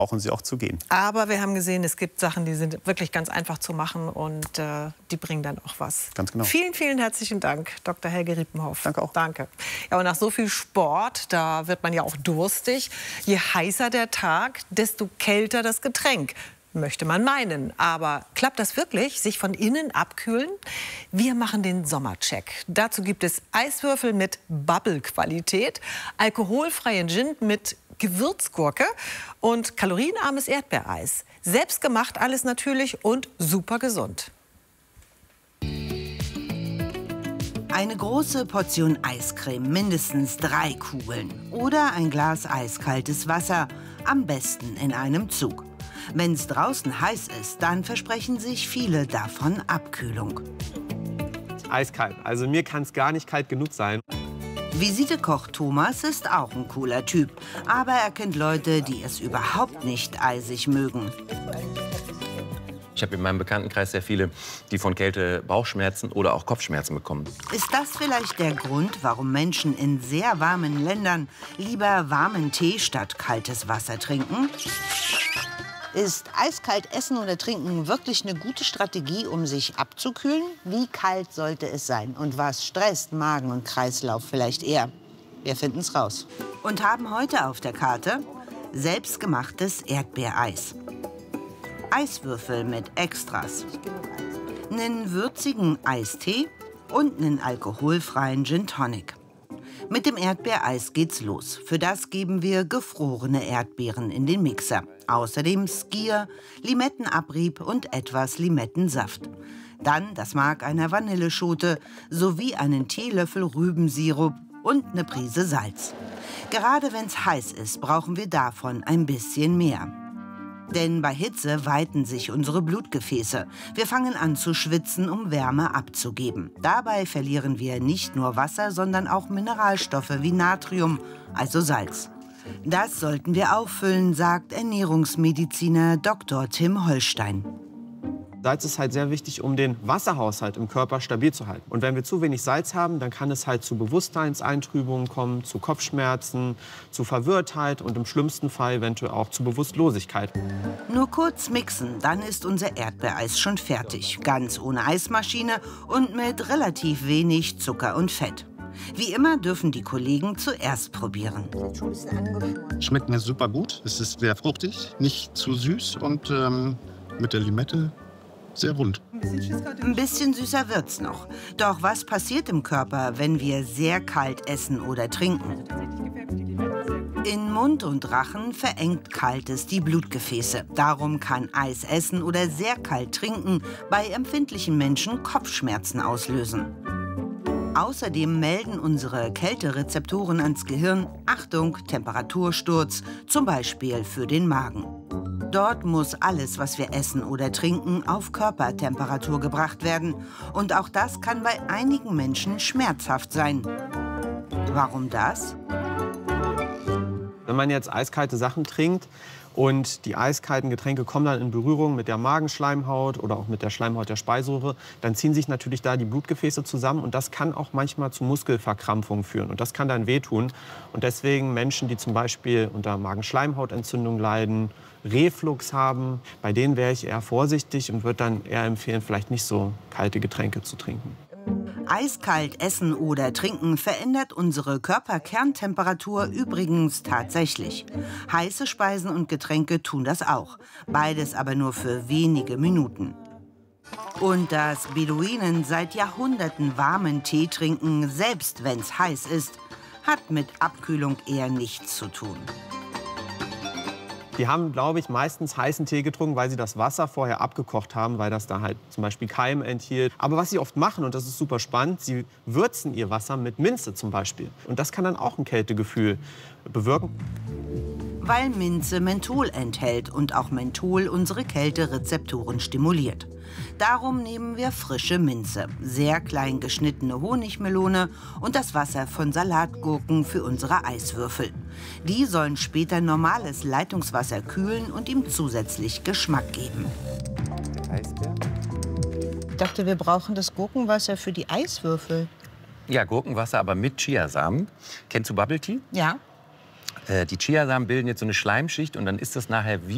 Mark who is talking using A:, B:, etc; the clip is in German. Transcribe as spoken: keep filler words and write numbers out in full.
A: brauchen sie auch zu gehen.
B: Aber wir haben gesehen, es gibt Sachen, die sind wirklich ganz einfach zu machen und äh, die bringen dann auch was.
A: Ganz genau.
B: Vielen, vielen herzlichen Dank, Doktor Helge Riepenhoff.
A: Danke auch.
B: Danke. Ja, und nach so viel Sport, da wird man ja auch durstig. Je heißer der Tag, desto kälter das Getränk. Möchte man meinen. Aber klappt das wirklich? Sich von innen abkühlen? Wir machen den Sommercheck. Dazu gibt es Eiswürfel mit Bubble-Qualität, alkoholfreien Gin mit Gewürzgurke und kalorienarmes Erdbeereis. Selbstgemacht alles natürlich und super gesund.
C: Eine große Portion Eiscreme, mindestens drei Kugeln. Oder ein Glas eiskaltes Wasser, am besten in einem Zug. Wenn es draußen heiß ist, dann versprechen sich viele davon Abkühlung.
D: Eiskalt. Also mir kann es gar nicht kalt genug sein.
C: Visitekoch Thomas ist auch ein cooler Typ. Aber er kennt Leute, die es überhaupt nicht eisig mögen.
E: Ich habe in meinem Bekanntenkreis sehr viele, die von Kälte Bauchschmerzen oder auch Kopfschmerzen bekommen.
C: Ist das vielleicht der Grund, warum Menschen in sehr warmen Ländern lieber warmen Tee statt kaltes Wasser trinken? Ist eiskalt essen oder trinken wirklich eine gute Strategie, um sich abzukühlen? Wie kalt sollte es sein? Und was stresst Magen und Kreislauf vielleicht eher? Wir finden's raus. Und haben heute auf der Karte selbstgemachtes Erdbeereis. Eiswürfel mit Extras, einen würzigen Eistee und einen alkoholfreien Gin Tonic. Mit dem Erdbeereis geht's los. Für das geben wir gefrorene Erdbeeren in den Mixer. Außerdem Skier, Limettenabrieb und etwas Limettensaft. Dann das Mark einer Vanilleschote sowie einen Teelöffel Rübensirup und eine Prise Salz. Gerade wenn's heiß ist, brauchen wir davon ein bisschen mehr. Denn bei Hitze weiten sich unsere Blutgefäße. Wir fangen an zu schwitzen, um Wärme abzugeben. Dabei verlieren wir nicht nur Wasser, sondern auch Mineralstoffe wie Natrium, also Salz. Das sollten wir auffüllen, sagt Ernährungsmediziner Doktor Tim Holstein.
D: Salz ist halt sehr wichtig, um den Wasserhaushalt im Körper stabil zu halten. Und wenn wir zu wenig Salz haben, dann kann es halt zu Bewusstseinseintrübungen kommen, zu Kopfschmerzen, zu Verwirrtheit und im schlimmsten Fall eventuell auch zu Bewusstlosigkeit.
C: Nur kurz mixen, dann ist unser Erdbeereis schon fertig. Ganz ohne Eismaschine und mit relativ wenig Zucker und Fett. Wie immer dürfen die Kollegen zuerst probieren.
F: Schmeckt mir super gut. Es ist sehr fruchtig, nicht zu süß und ähm, mit der Limette sehr rund.
C: Ein bisschen süßer wird's noch. Doch was passiert im Körper, wenn wir sehr kalt essen oder trinken? In Mund und Rachen verengt Kaltes die Blutgefäße. Darum kann Eis essen oder sehr kalt trinken bei empfindlichen Menschen Kopfschmerzen auslösen. Außerdem melden unsere Kälterezeptoren ans Gehirn: Achtung, Temperatursturz, zum Beispiel für den Magen. Dort muss alles, was wir essen oder trinken, auf Körpertemperatur gebracht werden. Und auch das kann bei einigen Menschen schmerzhaft sein. Warum das?
D: Wenn man jetzt eiskalte Sachen trinkt und die eiskalten Getränke kommen dann in Berührung mit der Magenschleimhaut oder auch mit der Schleimhaut der Speiseröhre, dann ziehen sich natürlich da die Blutgefäße zusammen und das kann auch manchmal zu Muskelverkrampfungen führen und das kann dann wehtun. Und deswegen Menschen, die zum Beispiel unter Magenschleimhautentzündung leiden, Reflux haben, bei denen wäre ich eher vorsichtig und würde dann eher empfehlen, vielleicht nicht so kalte Getränke zu trinken.
C: Eiskalt essen oder trinken verändert unsere Körperkerntemperatur übrigens tatsächlich. Heiße Speisen und Getränke tun das auch. Beides aber nur für wenige Minuten. Und dass Beduinen seit Jahrhunderten warmen Tee trinken, selbst wenn es heiß ist, hat mit Abkühlung eher nichts zu tun.
D: Die haben, glaube ich, meistens heißen Tee getrunken, weil sie das Wasser vorher abgekocht haben, weil das da halt zum Beispiel Keime enthielt. Aber was sie oft machen, und das ist super spannend, sie würzen ihr Wasser mit Minze zum Beispiel. Und das kann dann auch ein Kältegefühl bewirken.
C: Weil Minze Menthol enthält und auch Menthol unsere Kälterezeptoren stimuliert. Darum nehmen wir frische Minze, sehr klein geschnittene Honigmelone und das Wasser von Salatgurken für unsere Eiswürfel. Die sollen später normales Leitungswasser kühlen und ihm zusätzlich Geschmack geben.
G: Ich dachte, wir brauchen das Gurkenwasser für die Eiswürfel.
E: Ja, Gurkenwasser, aber mit Chiasamen. Kennst du Bubble Tea?
G: Ja.
E: Äh, die Chiasamen bilden jetzt so eine Schleimschicht und dann ist das nachher wie